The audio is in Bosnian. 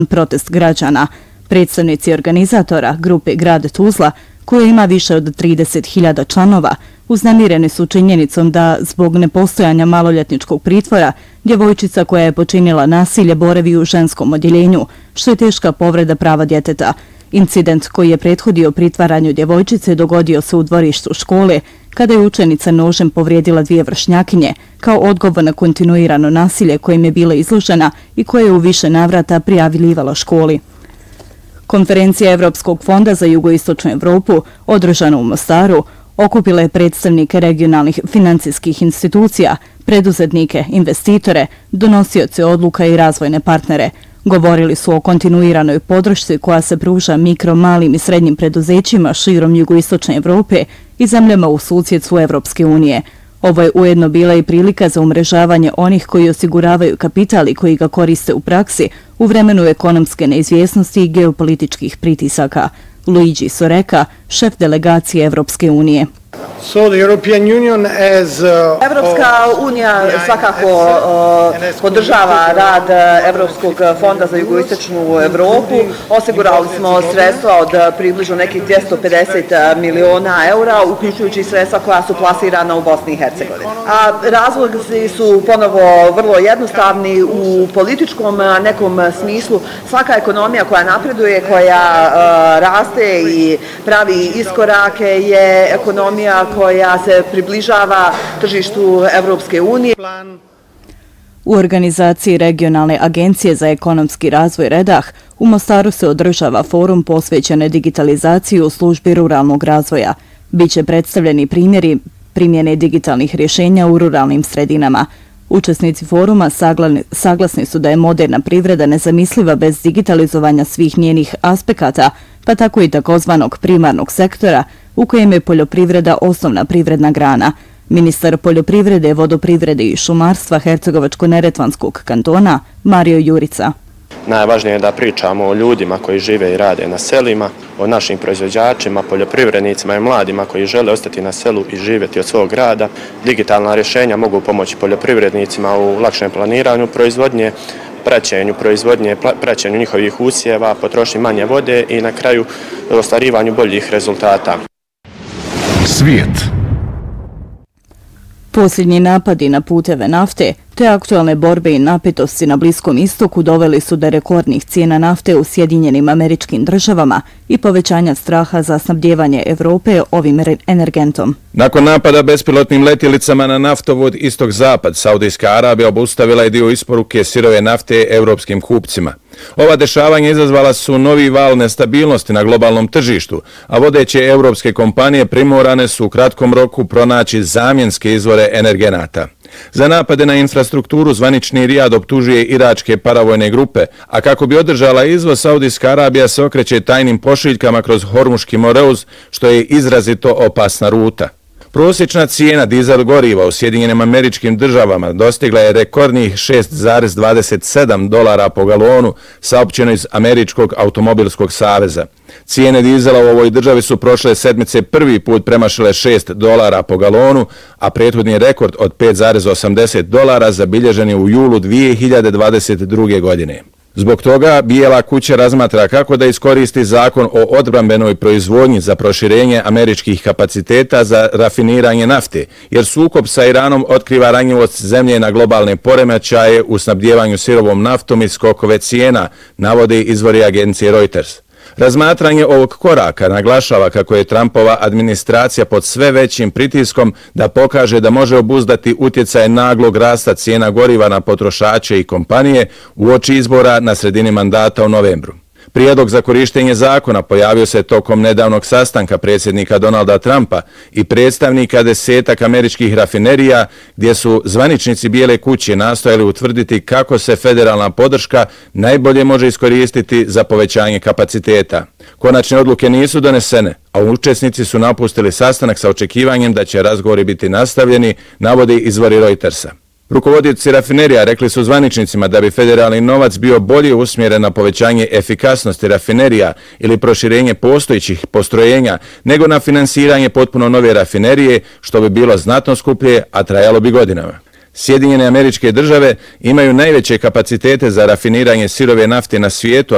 protest građana. Predstavnici organizatora grupe Grad Tuzla, koja ima više od 30.000 članova, uznemireni su činjenicom da zbog nepostojanja maloljetničkog pritvora djevojčica koja je počinila nasilje boravi u ženskom odjeljenju, što je teška povreda prava djeteta. Incident koji je prethodio pritvaranju djevojčice dogodio se u dvorištu škole, kada je učenica nožem povrijedila 2 vršnjakinje, kao odgovor na kontinuirano nasilje kojim je bila izložena i koje je u više navrata prijavljivala školi. Konferencija Evropskog fonda za jugoistočnu Evropu, održana u Mostaru, okupila je predstavnike regionalnih financijskih institucija, preduzetnike, investitore, donosioce odluka i razvojne partnere. Govorili su o kontinuiranoj podršci koja se pruža mikro, malim i srednjim preduzećima širom jugoistočne Evrope i zemljama u susjedstvu Evropske unije. Ovo je ujedno bila i prilika za umrežavanje onih koji osiguravaju kapital i koji ga koriste u praksi u vremenu ekonomske neizvjesnosti i geopolitičkih pritisaka. Luigi Soreka, šef delegacije Evropske unije. Evropska unija svakako podržava rad Evropskog fonda za jugoistočnu Evropu. Osigurali smo sredstva od približno nekih 250 miliona eura, uključujući sredstva koja su plasirana u Bosni i Hercegovini. A razlozi su ponovo vrlo jednostavni u političkom nekom smislu. Svaka ekonomija koja napreduje, koja raste i pravi iskorake je ekonomija koja se približava tržištu Evropske unije. U organizaciji Regionalne agencije za ekonomski razvoj Redah u Mostaru se održava forum posvećen digitalizaciji u službi ruralnog razvoja. Biće predstavljeni primjeri primjene digitalnih rješenja u ruralnim sredinama. Učesnici foruma saglasni su da je moderna privreda nezamisliva bez digitalizovanja svih njenih aspekata, pa tako i takozvanog primarnog sektora, u kojem je poljoprivreda osnovna privredna grana. Ministar poljoprivrede, vodoprivrede i šumarstva Hercegovačko-neretvanskog kantona Mario Jurica. Najvažnije je da pričamo o ljudima koji žive i rade na selima, o našim proizvođačima, poljoprivrednicima i mladima koji žele ostati na selu i živjeti od svog rada. Digitalna rješenja mogu pomoći poljoprivrednicima u lakšem planiranju proizvodnje, praćenju proizvodnje, praćenju njihovih usjeva, potrošnji manje vode i na kraju ostvarivanju boljih rezultata. Svijet. Posljednji napadi na puteve nafte te aktualne borbe i napetosti na Bliskom istoku doveli su do rekordnih cijena nafte u Sjedinjenim Američkim Državama i povećanja straha za snabdijevanje Evrope ovim energentom. Nakon napada bespilotnim letjelicama na naftovod istok-zapad, Saudijska Arabija obustavila je dio isporuke sirove nafte evropskim kupcima. Ova dešavanja izazvala su novi val nestabilnosti na globalnom tržištu, a vodeće evropske kompanije primorane su u kratkom roku pronaći zamjenske izvore energenata. Za napade na infrastrukturu zvanični Rijad optužuje iračke paravojne grupe, a kako bi održala izvoz, Saudijska Arabija se okreće tajnim pošiljkama kroz Hormuški moreuz, što je izrazito opasna ruta. Prosječna cijena dizel goriva u Sjedinjenim Američkim Državama dostigla je rekordnih $6,27 po galonu, saopćeno iz Američkog automobilskog saveza. Cijene dizela u ovoj državi su prošle sedmice prvi put premašile $6 po galonu, a prethodni rekord od $5,80 zabilježen je u julu 2022. godine. Zbog toga Bijela kuća razmatra kako da iskoristi zakon o odbrambenoj proizvodnji za proširenje američkih kapaciteta za rafiniranje nafte, jer sukob sa Iranom otkriva ranjivost zemlje na globalne poremećaje u snabdijevanju sirovom naftom i skokove cijena, navode izvori agencije Reuters. Razmatranje ovog koraka naglašava kako je Trumpova administracija pod sve većim pritiskom da pokaže da može obuzdati utjecaj naglog rasta cijena goriva na potrošače i kompanije uoči izbora na sredini mandata u novembru. Prijedlog za korištenje zakona pojavio se tokom nedavnog sastanka predsjednika Donalda Trumpa i predstavnika 10 američkih rafinerija, gdje su zvaničnici Bijele kuće nastojali utvrditi kako se federalna podrška najbolje može iskoristiti za povećanje kapaciteta. Konačne odluke nisu donesene, a učesnici su napustili sastanak sa očekivanjem da će razgovori biti nastavljeni, navodi izvori Reutersa. Rukovodioci rafinerija rekli su zvaničnicima da bi federalni novac bio bolje usmjeren na povećanje efikasnosti rafinerija ili proširenje postojećih postrojenja nego na finansiranje potpuno nove rafinerije, što bi bilo znatno skuplje, a trajalo bi godinama. Sjedinjene Američke Države imaju najveće kapacitete za rafiniranje sirove nafte na svijetu,